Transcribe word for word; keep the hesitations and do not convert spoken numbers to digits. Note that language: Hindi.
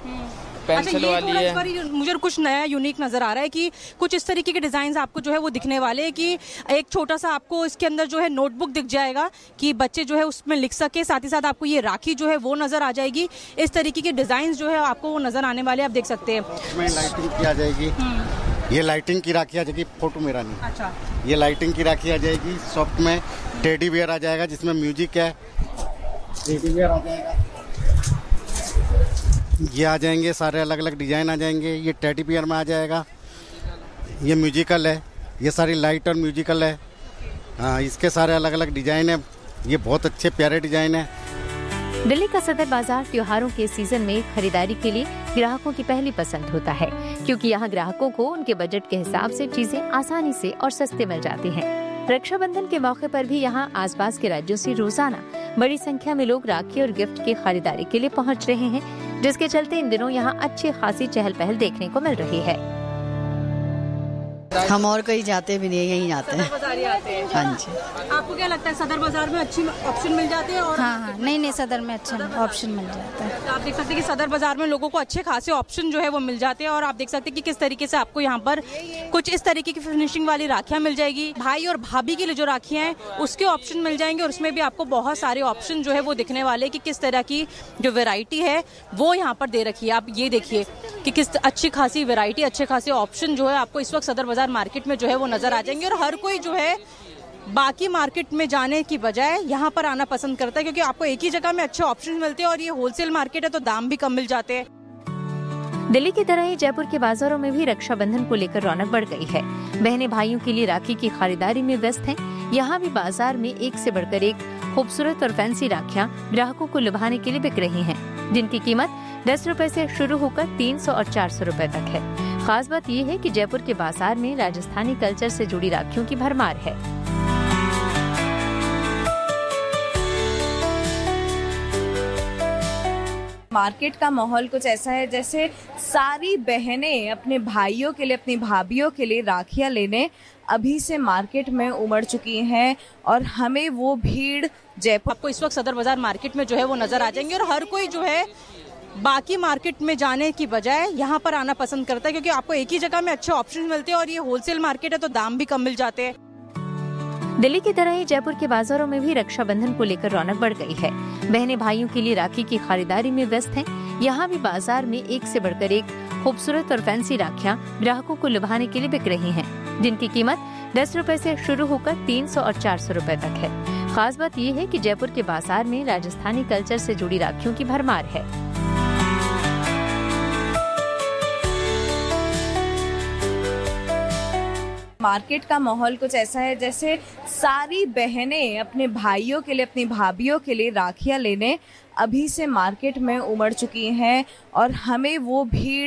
पेंसिल अच्छा, वाली है। इस बार मुझे कुछ नया यूनिक नजर आ रहा है कि कुछ इस तरीके के डिजाइन आपको जो है वो दिखने वाले हैं कि एक छोटा सा आपको इसके अंदर जो है नोटबुक दिख जाएगा कि बच्चे जो है उसमें लिख सके, साथ ही साथ आपको ये राखी जो है वो नजर आ जाएगी। इस तरीके के डिजाइन जो है आपको वो नजर आने वाले, आप देख सकते हैं। इसमें लाइटिंग की आ जाएगी, ये लाइटिंग की राखी आ जाएगी, फोटो मेरा नहीं। अच्छा, ये लाइटिंग की राखी आ जाएगी। सॉफ्ट में टेडी बियर आ जाएगा जिसमें म्यूजिक है, टेडी बियर आ जाएगा। ये आ जाएंगे सारे अलग अलग डिजाइन आ जाएंगे। ये टेडी बियर में आ जाएगा, ये म्यूजिकल है, ये सारी लाइट और म्यूजिकल है। हाँ, इसके सारे अलग अलग डिजाइन है, ये बहुत अच्छे प्यारे डिजाइन है। दिल्ली का सदर बाजार त्योहारों के सीजन में खरीदारी के लिए ग्राहकों की पहली पसंद होता है, क्योंकि यहाँ ग्राहकों को उनके बजट के हिसाब से चीजें आसानी से और सस्ते मिल जाती हैं। रक्षाबंधन के मौके पर भी यहाँ आसपास के राज्यों से रोजाना बड़ी संख्या में लोग राखी और गिफ्ट की खरीदारी के लिए पहुँच रहे हैं, जिसके चलते इन दिनों यहाँ अच्छी खासी चहल पहल देखने को मिल रही है। हम और कहीं जाते भी नहीं, यहीं जाते हैं। बाजार ही आते हैं। हाँ जी। आपको क्या लगता है सदर बाजार में अच्छी ऑप्शन मिल जाते हैं? और हाँ हाँ नहीं नहीं सदर में अच्छा ऑप्शन मिल जाता है। तो आप देख सकते हैं कि सदर बाजार में लोगों को अच्छे खासे ऑप्शन जो है वो मिल जाते हैं। और आप देख सकते हैं कि किस तरीके से आपको यहाँ पर कुछ इस तरीके की फिनिशिंग वाली राखियाँ मिल जाएगी। भाई और भाभी के लिए जो राखियाँ हैं उसके ऑप्शन मिल जाएंगे, और उसमें भी आपको बहुत सारे ऑप्शन जो है वो दिखने वाले कि किस तरह की जो वेराइटी है वो यहाँ पर दे रखी है। आप ये देखिए कि किस अच्छी खासी वेराइटी, अच्छे खासे ऑप्शन जो है आपको इस वक्त सदर बाजार मार्केट में जो है वो नजर आ जाएंगे। और हर कोई जो है बाकी मार्केट में जाने की बजाय यहाँ पर आना पसंद करता है, क्योंकि आपको एक ही जगह में अच्छे ऑप्शन मिलते हैं और ये होलसेल मार्केट है तो दाम भी कम मिल जाते हैं। दिल्ली की तरह ही जयपुर के बाजारों में भी रक्षाबंधन को लेकर रौनक बढ़ गई है। बहनें भाइयों के लिए राखी की खरीदारी में व्यस्त हैं। यहाँ भी बाजार में एक से बढ़कर एक खूबसूरत और फैंसी राखियाँ ग्राहकों को लुभाने के लिए बिक रही हैं, जिनकी कीमत दस रुपए से शुरू होकर तीन सौ और चार सौ रुपए तक है। खास बात यह है कि जयपुर के बाजार में राजस्थानी कल्चर से जुड़ी राखियों की भरमार है। मार्केट का माहौल कुछ ऐसा है जैसे सारी बहनें अपने भाइयों के लिए, अपनी भाभियों के लिए राखियां लेने अभी से मार्केट में उमड़ चुकी हैं। और हमें वो भीड़ जयपुर आपको इस वक्त सदर बाजार मार्केट में जो है वो नजर आ जाएंगे। और हर कोई जो है बाकी मार्केट में जाने की बजाय यहाँ पर आना पसंद करता है, क्योंकि आपको एक ही जगह में अच्छे ऑप्शन मिलते हैं और ये होलसेल मार्केट है तो दाम भी कम मिल जाते हैं। दिल्ली की तरह ही जयपुर के बाजारों में भी रक्षाबंधन को लेकर रौनक बढ़ गई है। बहनें भाइयों के लिए राखी की खरीदारी में व्यस्त हैं। यहाँ भी बाजार में एक से बढ़कर एक खूबसूरत और फैंसी राखियाँ ग्राहकों को लुभाने के लिए बिक रही हैं, जिनकी कीमत दस रुपए से शुरू होकर तीन सौ और चार सौ रुपए तक है। खास बात यह है कि जयपुर के बाजार में राजस्थानी कल्चर से जुड़ी राखियों की भरमार है। मार्केट का माहौल कुछ ऐसा है जैसे सारी बहनें अपने भाइयों के लिए, अपनी भाभियों के लिए राखियां लेने अभी से मार्केट में उमड़ चुकी हैं। और हमें वो भीड़